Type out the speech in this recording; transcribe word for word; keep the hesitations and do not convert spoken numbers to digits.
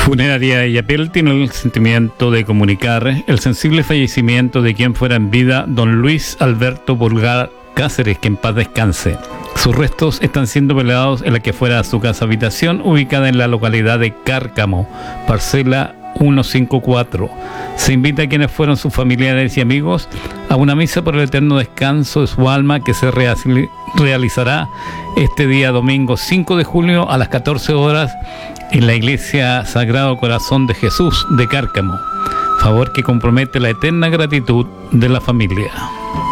Funeraria Yapel tiene el sentimiento de comunicar el sensible fallecimiento de quien fuera en vida don Luis Alberto Pulgar Cáceres, que en paz descanse. Sus restos están siendo velados en la que fuera su casa habitación, ubicada en la localidad de Cárcamo, parcela ciento cincuenta y cuatro. Se invita a quienes fueron sus familiares y amigos a una misa por el eterno descanso de su alma, que se realizará este día domingo cinco de junio a las catorce horas en la Iglesia Sagrado Corazón de Jesús de Cárcamo, favor que compromete la eterna gratitud de la familia.